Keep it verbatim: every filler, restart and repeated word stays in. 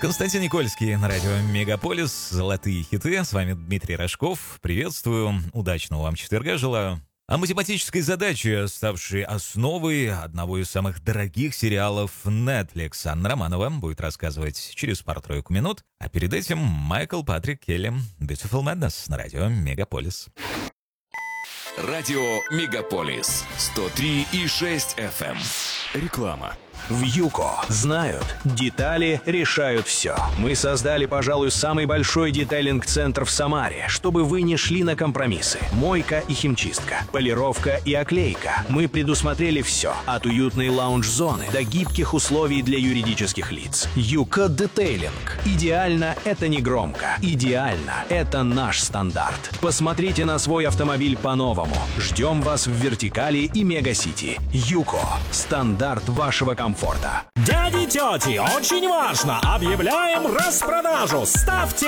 Константин Никольский на радио «Мегаполис». Золотые хиты. С вами Дмитрий Рожков. Приветствую. Удачного вам четверга желаю. О математической задаче, ставшей основой одного из самых дорогих сериалов Netflix, Анна Романова будет рассказывать через пару-тройку минут. А перед этим Майкл Патрик Келли, Beautiful Madness на радио «Мегаполис». Радио «Мегаполис» сто три и шесть эф эм. Реклама. В ЮКО знают, детали решают все. Мы создали, пожалуй, самый большой детейлинг-центр в Самаре, чтобы вы не шли на компромиссы. Мойка и химчистка, полировка и оклейка. Мы предусмотрели все, от уютной лаунж-зоны до гибких условий для юридических лиц. ЮКО Детейлинг. Идеально — это не громко. Идеально — это наш стандарт. Посмотрите на свой автомобиль по-новому. Ждем вас в Вертикали и Мегасити. ЮКО. Стандарт вашего комфорта. Дяди, тети, очень важно! Объявляем распродажу! Ставьте